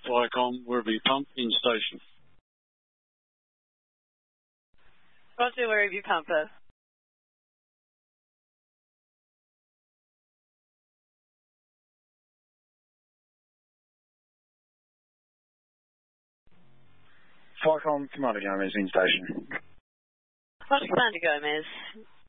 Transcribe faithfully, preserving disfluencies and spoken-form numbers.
Viacom, Werribee Pump, in station. Roger, Werribee Pumper. Viacom, Commander Gomez, in station. Roger, Commander Gomez.